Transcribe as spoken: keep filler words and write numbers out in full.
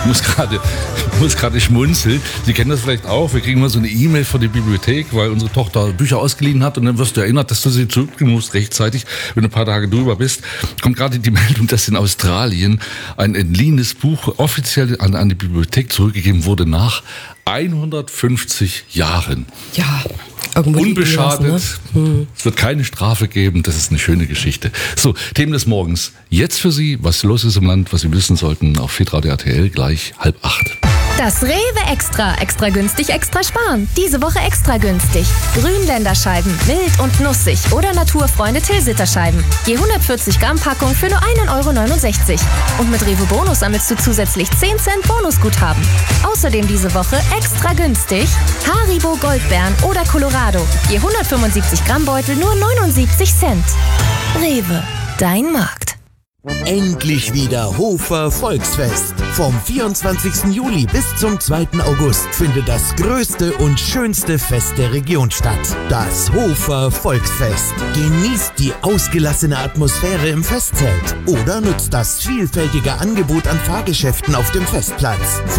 Ich muss gerade ich muss gerade schmunzeln. Sie kennen das vielleicht auch. Wir kriegen mal so eine E-Mail von der Bibliothek, weil unsere Tochter Bücher ausgeliehen hat und dann wirst du erinnert, dass du sie zurückbringen musst rechtzeitig, wenn du ein paar Tage drüber bist. Kommt gerade die Meldung, dass in Australien ein entliehenes Buch offiziell an, an die Bibliothek zurückgegeben wurde nach hundertfünfzig Jahren. Ja, irgendwo unbeschadet. Lassen, ne? hm. Es wird keine Strafe geben. Das ist eine schöne Geschichte. So, Themen des Morgens. Jetzt für Sie, was los ist im Land, was Sie wissen sollten, auf Hitradio R T L gleich halb acht. Das Rewe Extra. Extra günstig, extra sparen. Diese Woche extra günstig. Grünländerscheiben, mild und nussig oder Naturfreunde Tilsiterscheiben. Je hundertvierzig Gramm Packung für nur ein Euro neunundsechzig. Und mit Rewe Bonus sammelst du zusätzlich zehn Cent Bonusguthaben. Außerdem diese Woche extra günstig Haribo Goldbeeren oder Colorado. Je hundertfünfundsiebzig Gramm Beutel nur neunundsiebzig Cent. Rewe, dein Markt. Endlich wieder Hofer Volksfest. Vom vierundzwanzigsten Juli bis zum zweiten August findet das größte und schönste Fest der Region statt. Das Hofer Volksfest. Genießt die ausgelassene Atmosphäre im Festzelt oder nutzt das vielfältige Angebot an Fahrgeschäften auf dem Festplatz.